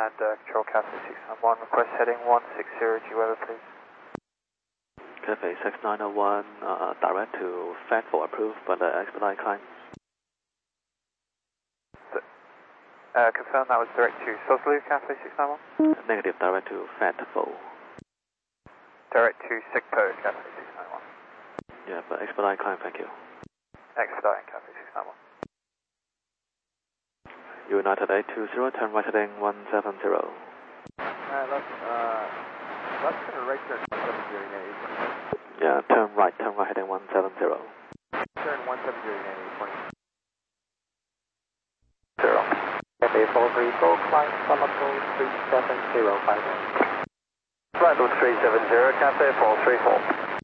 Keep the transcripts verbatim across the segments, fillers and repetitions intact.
And uh, Control Cafe six nine one, request heading one six zero G weather please. Cafe six nine one, uh, direct to F A T for approved, but uh, expedite climb. Uh, confirm that was direct to Sosloo Cafe six nine one? Negative, direct to F A T for. Direct to Sigpo Cafe six nine one. Yeah, but expedite climb, thank you. Expediting Cafe six nine one. United eight two zero, turn right heading one seven zero. Uh, left, uh, left turn or right turn one seven zero eight twenty. Yeah, turn right, turn right heading one seven zero. Turn one seven zero eight twenty. Zero. Cafe four three four, climb flight level three seven zero five one. Flight level three seven zero, Cafe four three four.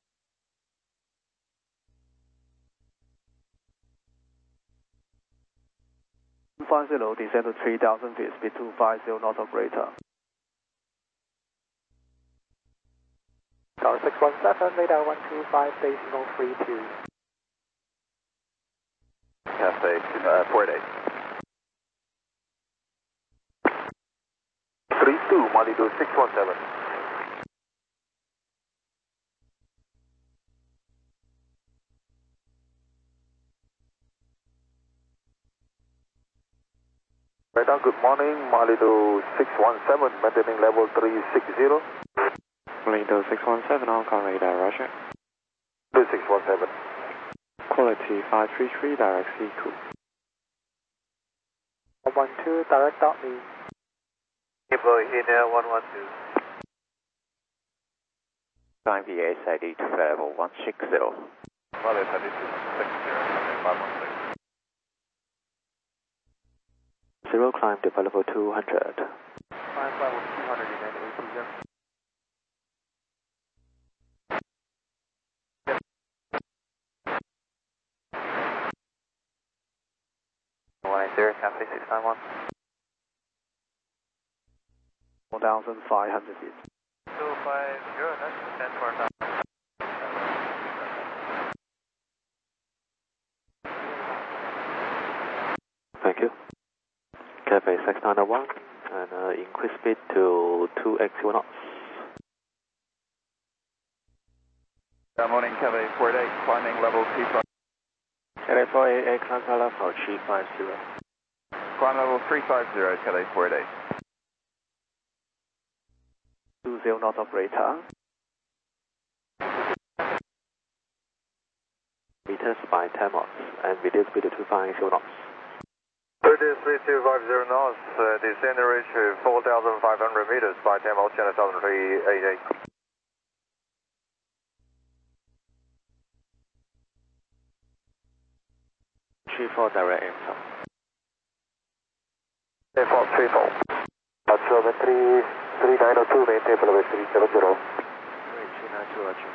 Five zero, descend to three thousand feet, speed two five zero knots operator. Tower six one seven, radar one two five, decimal three two. Cafe uh, port eight. three two, Malibu six one seven. Radar, good morning, Malibu six one seven, maintaining level three six zero. Malibu six one seven, Hong Kong radar, roger. two six one seven. Quality five three three, direct C two. one one two, direct dot me. Able here, one one two. Time V A S I D to level one six zero. Well, it's headed to six zero, five one six. Zero climb to level two hundred. Climb level two hundred, United eight two zero. one eight zero, Cafe six nine one. one thousand five hundred feet. two five zero, that's ten for now. Thank you. Cafe six nine one, and uh, increase speed to two X knots. Good morning, Cafe four eight, climbing level two five. Cafe four eight eight, climb flight level three five zero. Climb level three five zero, Cafe four eight. two zero knots operator. Meters by ten knots, and reduce speed to two five zero knots. thirty-three two five zero knots, uh, descend reach four thousand five hundred meters by ten knots, channel seven three eight eight. three four, direct info. four three four. seven three three nine zero two, maintain level three seven zero. three nine two, roger.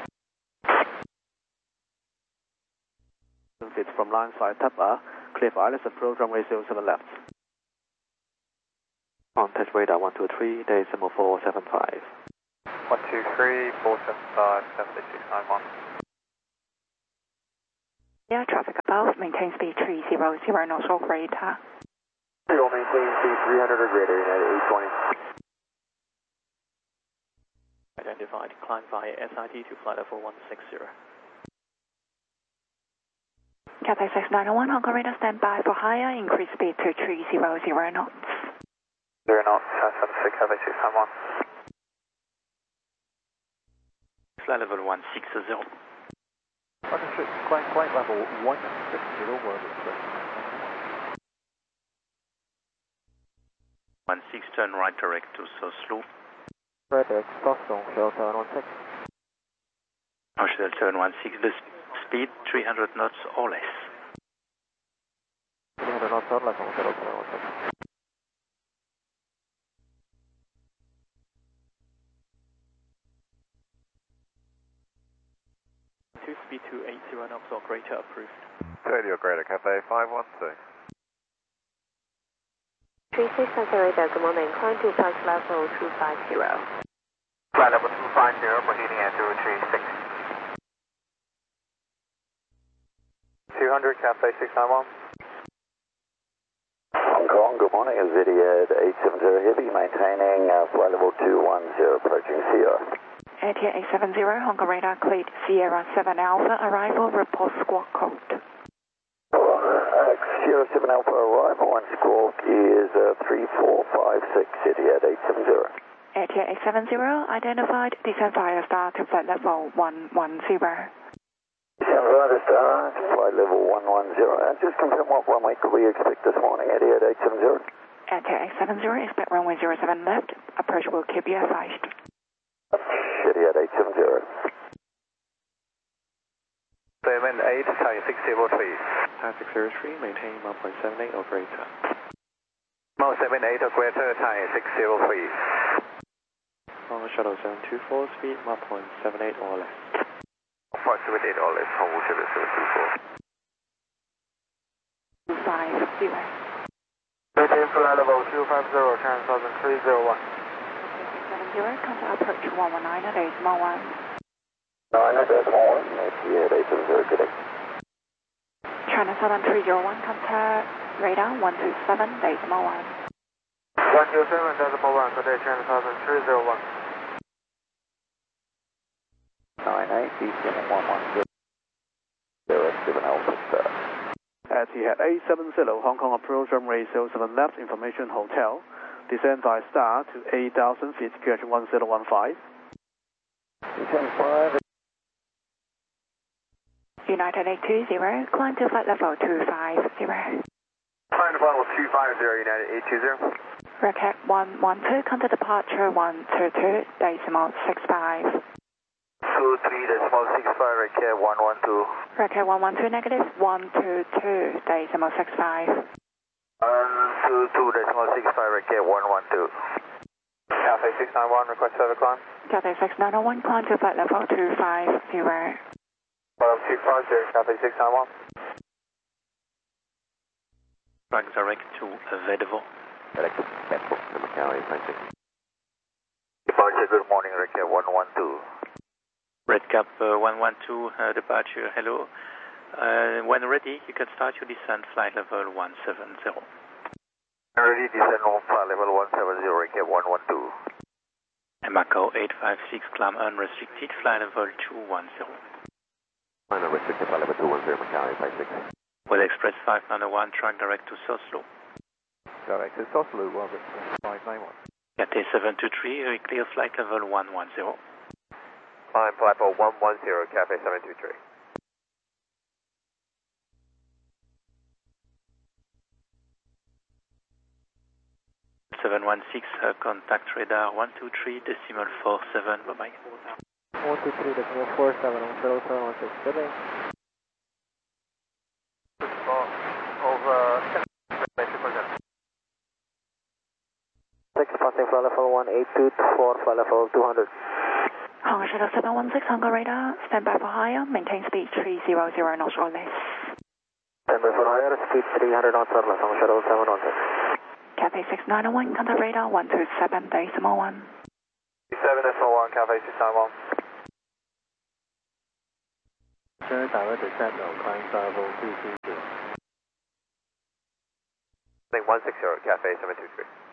Feet from line side Tapa, clear for Alice approach runway zero seven left. On test radar one two three, decimal four seven five. one two three four seven five seven six nine one. Air traffic above, maintain speed three zero zero knots operator. Zero, maintain speed three hundred or greater, United eight twenty. Identified, climb via S I T to flight level one six zero. Cafe six nine one, Hong Kong radar standby for higher, increase speed to three zero zero knots. Zero knots, seven six, Cafe six nine one. Flight level one six zero. Understood, climb flight level one six zero, word express. one six, turn right direct to Sosloo. Frederick, Boston, Delta one six. Hotel turn one six, the speed three hundred knots or less. three hundred knots or less on Delta one six. Two speed two eight zero knots operator approved. Radio Greater, Cafe five one six. three six Delta, good morning, climb to flight level two five zero. Flight level two five zero, proceeding at zero three six. two hundred, Cafe six nine one. Hong Kong Ron, good morning. It's Etihad eight seven zero Heavy, maintaining uh, flight level two one zero, approaching Sierra. Etihad eight seven zero, Hong Kong radar cleared Sierra seven Alpha, arrival, report squawk code. Uh, Sierra seven Alpha arrival, one squawk is uh, three four five six, Etihad eight seven zero. Etihad eight seven zero, identified, descend via star to flight level one one zero. Descend via star, flight level one one zero. Uh, just confirm what runway could we expect this morning, Etihad eight seven zero? Etihad eight seven zero, expect runway zero seven left, approach will keep you advised. Etihad eight seven zero. seven eight, Thai six zero three. Thai six zero three, maintain one point seven eight operator. Mo seven eight, Greater Thai six zero three. Hong Shuttle seven two four, speed one point seven eight or less. one point seven eight or less, Hong Shuttle seven two four. two five zero. Maintain flight level two five zero, ten thousand three zero one. eight seven zero, contact approach one one nine at eight one one. nine at decimal one, Etihad eight seven zero, good day. China Southern three zero one, contact radar one two seven, decimal one. one two seven, decimal one, good day, China Southern three zero one. nine eight, D seven one one zero, zero seven Alpha Star. Etihad eight seven zero, Hong Kong approach runway zero seven left, information hotel. Descend by star to eight thousand feet, Q H one zero one five. Descend five. United eight two zero, climb to flight level two five zero. Climb to flight level two five zero, United eight two zero. Racket one one two, contact departure one two two, decimal six five. two three, decimal six five, Racket one one two. Racket one one two, negative one two two, decimal six five. one two two, decimal six five, Racket one one two. Cathay six nine one, request further climb. Cathay six nine one, climb to flight level two five zero. Level two five zero, Cathay six nine one. Track direct to Vedevo. Direct to Bedford, to Macau eight nine six. Departure, good morning, Racket one one two. Redcap uh, one one two, uh, departure, hello. Uh, when ready, you can start your descent, flight level one seven zero. Ready, descent on flight level one seven zero, Racket one one two. And Macau eight five six, climb unrestricted, flight level two one zero. Final restricted flight level two one zero, Macau eight five six. With Express five nine one, track direct to Soslo. Direct to Soslo, Robert five nine one. Cathay seven two three, uh, clear flight level one one zero. Climb flight level one one zero, Cathay seven two three. seven one six, uh, contact radar one two three, decimal four seven, bye bye. one two three, decimal four seven, on zero seven one six, good day. Over six, passing flight level one eight two four, flight level two hundred. Hong Kong Shuttle seven one six, Hong Kong radar, stand by for higher, maintain speed three hundred knots or less. Stand by for higher, speed three hundred knots or less, Hong Kong Shuttle seven one six. Cathay six nine one, contact radar one two seven, decimal one. seven decimal one, Cathay six nine one. Sir, direct descent now, climb flight level two three zero. one six zero, Cathay seven two three.